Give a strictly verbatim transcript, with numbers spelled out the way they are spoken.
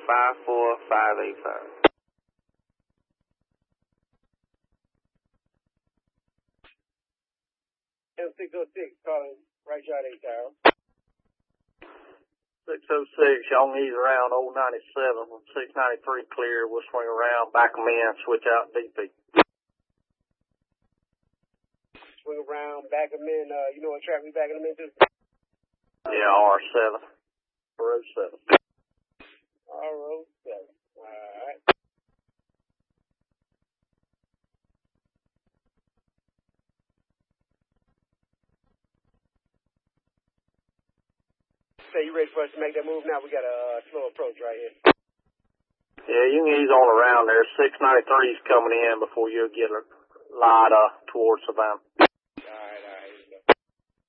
five four five eight five. M six oh six calling right shot eight tower. six oh six, y'all ease around old ninety-seven. six ninety-three clear. We'll swing around, back them in, switch out D P. Swing around, back them in. Uh, you know what track we backing them into? Yeah, R seven. R oh seven. R oh seven. Alright. Say you ready for us to make that move now? We got a uh, slow approach right here. Yeah, you can ease on around there. six ninety-three's coming in before you get a lot uh, towards Savannah.